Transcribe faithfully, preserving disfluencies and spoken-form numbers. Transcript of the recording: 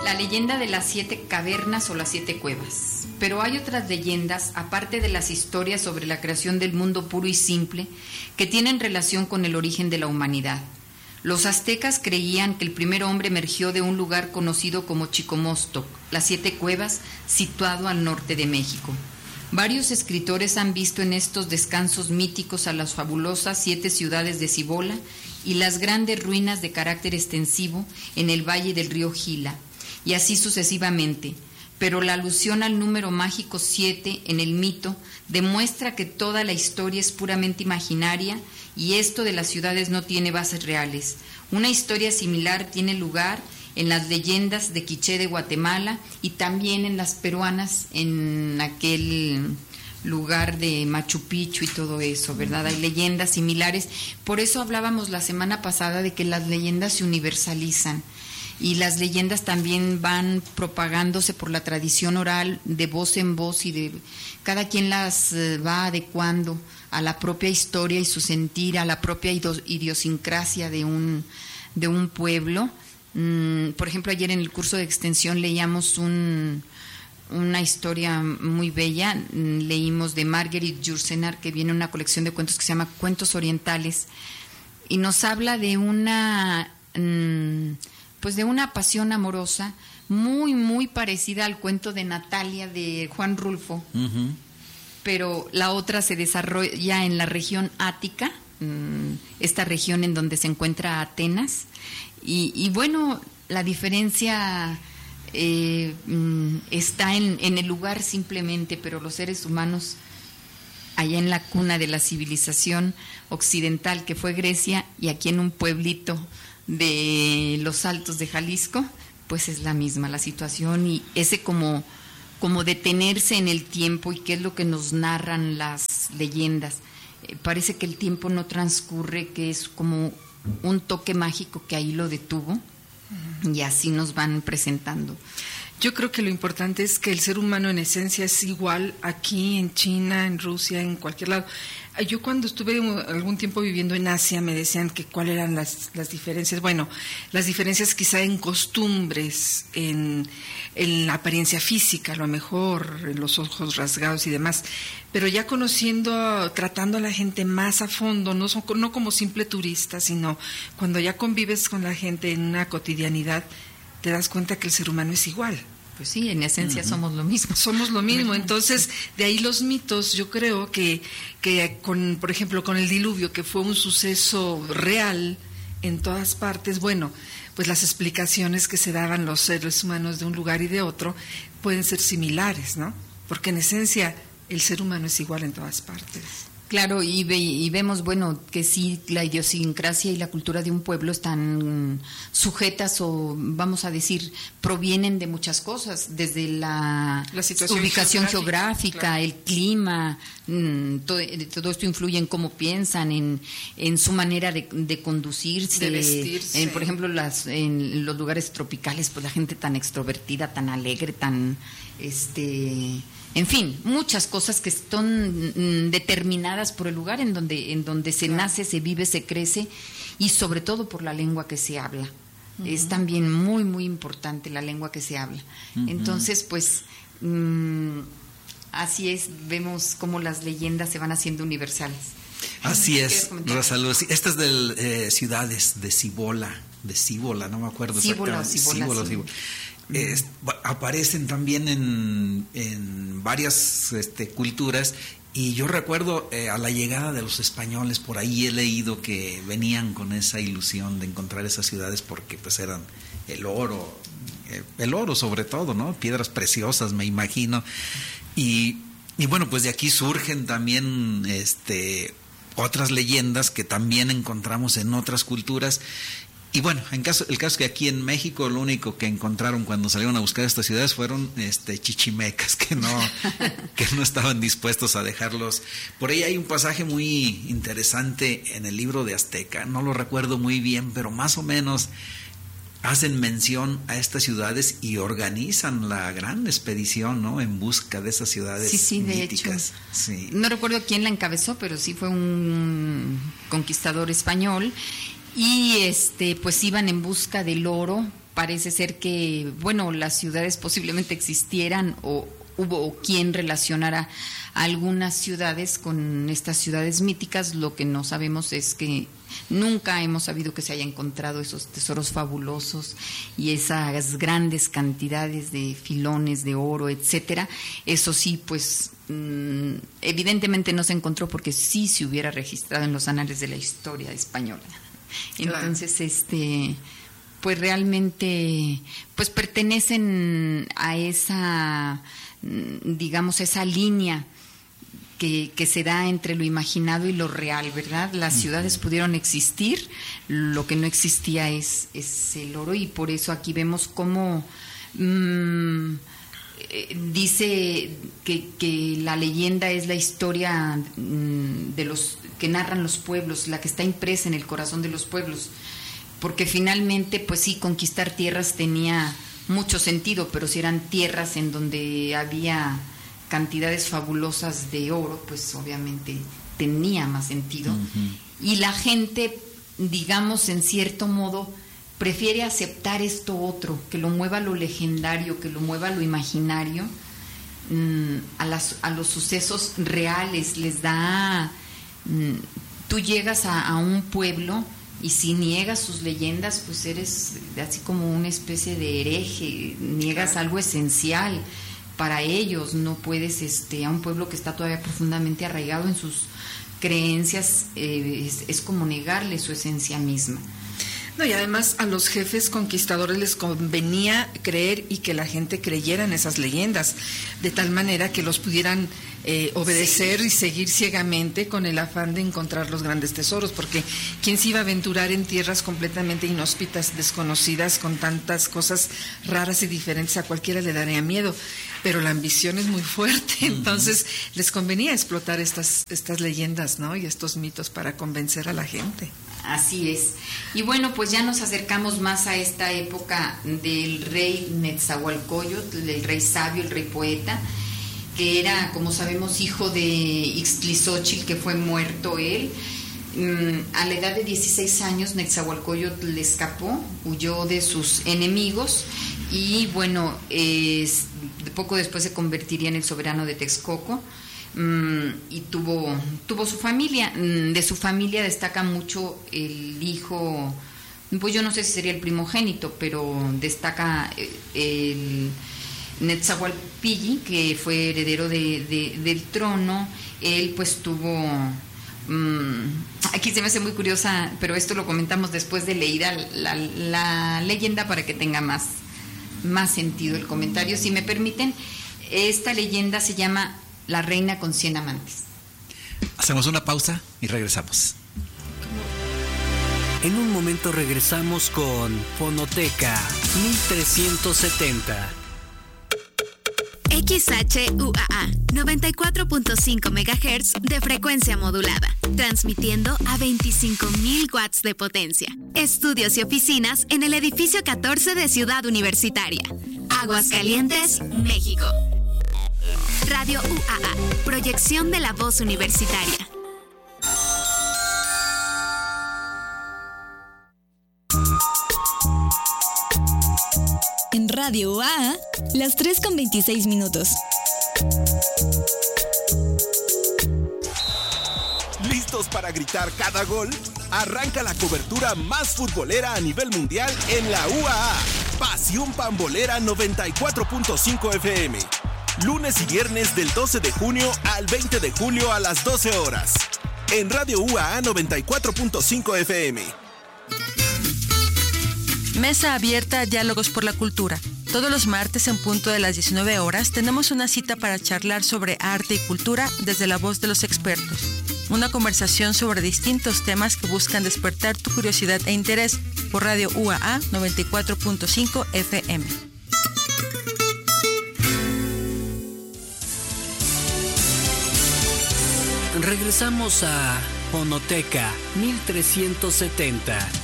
La leyenda de las siete cavernas o las siete cuevas. Pero hay otras leyendas, aparte de las historias sobre la creación del mundo puro y simple, que tienen relación con el origen de la humanidad. Los aztecas creían que el primer hombre emergió de un lugar conocido como Chicomostoc, las siete cuevas, situado al norte de México. Varios escritores han visto en estos descansos míticos a las fabulosas siete ciudades de Cibola y las grandes ruinas de carácter extensivo en el valle del río Gila, y así sucesivamente. Pero la alusión al número mágico siete en el mito demuestra que toda la historia es puramente imaginaria y esto de las ciudades no tiene bases reales. Una historia similar tiene lugar en las leyendas de Quiché de Guatemala y también en las peruanas, en aquel lugar de Machu Picchu y todo eso, ¿verdad? Hay leyendas similares. Por eso hablábamos la semana pasada de que las leyendas se universalizan. Y las leyendas también van propagándose por la tradición oral de voz en voz y de cada quien las va adecuando a la propia historia y su sentir, a la propia idiosincrasia de un, de un pueblo. Mm, por ejemplo, ayer en el curso de extensión leíamos un, una historia muy bella, leímos de Marguerite Yourcenar, que viene una colección de cuentos que se llama Cuentos Orientales, y nos habla de una... Mm, pues de una pasión amorosa muy, muy parecida al cuento de Natalia de Juan Rulfo, uh-huh. Pero la otra se desarrolla en la región ática, esta región en donde se encuentra Atenas, y, y bueno, la diferencia eh, está en, en el lugar simplemente, pero los seres humanos allá en la cuna de la civilización occidental que fue Grecia, y aquí en un pueblito de los Altos de Jalisco, pues es la misma la situación, y ese como, como detenerse en el tiempo, y qué es lo que nos narran las leyendas. Eh, parece que el tiempo no transcurre, que es como un toque mágico que ahí lo detuvo, y así nos van presentando. Yo creo que lo importante es que el ser humano en esencia es igual aquí, en China, en Rusia, en cualquier lado. Yo cuando estuve algún tiempo viviendo en Asia me decían que cuáles eran las, las diferencias. Bueno, las diferencias quizá en costumbres, en, en la apariencia física, a lo mejor, en los ojos rasgados y demás. Pero ya conociendo, tratando a la gente más a fondo, no, son, no como simple turista, sino cuando ya convives con la gente en una cotidianidad, te das cuenta que el ser humano es igual. Pues sí, en esencia uh-huh. somos lo mismo. Somos lo mismo, entonces de ahí los mitos, yo creo que, que con, por ejemplo, con el diluvio, que fue un suceso real en todas partes, bueno, pues las explicaciones que se daban los seres humanos de un lugar y de otro pueden ser similares, ¿no? Porque en esencia el ser humano es igual en todas partes. Claro, y, ve, y vemos, bueno, que sí, la idiosincrasia y la cultura de un pueblo están sujetas o, vamos a decir, provienen de muchas cosas, desde la, la ubicación geográfica, geográfica claro. El clima, mmm, todo, todo esto influye en cómo piensan, en, en su manera de, de conducirse, de vestirse. En, por ejemplo, las, en los lugares tropicales, pues la gente tan extrovertida, tan alegre, tan... este En fin, muchas cosas que están determinadas por el lugar en donde, en donde se claro. nace, se vive, se crece, y sobre todo por la lengua que se habla. Uh-huh. Es también muy, muy importante la lengua que se habla. Uh-huh. Entonces, pues, mmm, así es, vemos cómo las leyendas se van haciendo universales. Así es, Rosaluz. Esta es de eh, ciudades de Cibola, de Cibola, no me acuerdo Cibola, exactamente. Cibola, Cibola, sí. Cibola. Es, aparecen también en, en varias este, culturas, y yo recuerdo eh, a la llegada de los españoles, por ahí he leído que venían con esa ilusión de encontrar esas ciudades porque pues eran el oro, eh, el oro sobre todo, ¿no? Piedras preciosas, me imagino, y, y bueno, pues de aquí surgen también este, otras leyendas que también encontramos en otras culturas. Y bueno, en caso, el caso es que aquí en México lo único que encontraron cuando salieron a buscar estas ciudades fueron este chichimecas que no, que no estaban dispuestos a dejarlos. Por ahí hay un pasaje muy interesante en el libro de Azteca, no lo recuerdo muy bien, pero más o menos hacen mención a estas ciudades y organizan la gran expedición, ¿no? En busca de esas ciudades sí, sí, míticas. De hecho. Sí. No recuerdo quién la encabezó, pero sí fue un conquistador español. y este pues iban en busca del oro. Parece ser que, bueno, las ciudades posiblemente existieran o hubo quien relacionara algunas ciudades con estas ciudades míticas. Lo que no sabemos es que nunca hemos sabido que se haya encontrado esos tesoros fabulosos y esas grandes cantidades de filones de oro, etcétera. Eso sí, pues mmm, evidentemente no se encontró, porque sí se hubiera registrado en los anales de la historia española. Entonces, claro. este pues realmente pues pertenecen a esa, digamos, esa línea que, que se da entre lo imaginado y lo real, ¿verdad? Las ciudades pudieron existir, lo que no existía es, es el oro, y por eso aquí vemos cómo mmm, eh, dice que, que la leyenda es la historia mmm, de los que narran los pueblos, la que está impresa en el corazón de los pueblos, porque finalmente, pues sí, conquistar tierras tenía mucho sentido, pero si eran tierras en donde había cantidades fabulosas de oro, pues obviamente tenía más sentido. Uh-huh. Y la gente, digamos, en cierto modo, prefiere aceptar esto otro, que lo mueva lo legendario, que lo mueva lo imaginario, mmm, a, las, a los sucesos reales. Les da... Mmm, tú llegas a, a un pueblo y si niegas sus leyendas, pues eres así como una especie de hereje, niegas algo esencial para ellos. No puedes, este, a un pueblo que está todavía profundamente arraigado en sus creencias, eh, es, es como negarle su esencia misma. No, y además a los jefes conquistadores les convenía creer y que la gente creyera en esas leyendas, de tal manera que los pudieran eh, obedecer sí. y seguir ciegamente con el afán de encontrar los grandes tesoros, porque ¿quién se iba a aventurar en tierras completamente inhóspitas, desconocidas, con tantas cosas raras y diferentes? A cualquiera le daría miedo, pero la ambición es muy fuerte, uh-huh. entonces les convenía explotar estas, estas leyendas, ¿no? Y estos mitos para convencer a la gente. Así es. Y bueno, pues ya nos acercamos más a esta época del rey Netzahualcóyotl, el rey sabio, el rey poeta, que era, como sabemos, hijo de Ixtlilxóchitl, que fue muerto él. A la edad de dieciséis años, Netzahualcóyotl le escapó, huyó de sus enemigos y, bueno, es, poco después se convertiría en el soberano de Texcoco. Mm, y tuvo, tuvo su familia. Mm, de su familia destaca mucho el hijo, pues yo no sé si sería el primogénito, pero destaca el Netzahualpilli, que fue heredero de, de, del trono. Él pues tuvo, mm, aquí se me hace muy curiosa, pero esto lo comentamos después de leída la, la, la leyenda para que tenga más, más sentido el comentario. Si me permiten, esta leyenda se llama La reina con cien amantes. Hacemos una pausa y regresamos. En un momento regresamos con Fonoteca mil trescientos setenta. X H U A A, noventa y cuatro punto cinco megahertz de frecuencia modulada, transmitiendo a veinticinco mil watts de potencia. Estudios y oficinas en el edificio catorce de Ciudad Universitaria, Aguascalientes, México. Radio U A A, proyección de la voz universitaria. En Radio U A A, las tres con veintiséis minutos. ¿Listos para gritar cada gol? Arranca la cobertura más futbolera a nivel mundial en la U A A. Pasión Pambolera noventa y cuatro punto cinco F M. Lunes y viernes del doce de junio al veinte de julio a las doce horas. En Radio U A A noventa y cuatro punto cinco F M. Mesa abierta, Diálogos por la Cultura. Todos los martes en punto de las diecinueve horas tenemos una cita para charlar sobre arte y cultura desde la voz de los expertos. Una conversación sobre distintos temas que buscan despertar tu curiosidad e interés por Radio U A A noventa y cuatro punto cinco F M. Regresamos a Fonoteca mil trescientos setenta.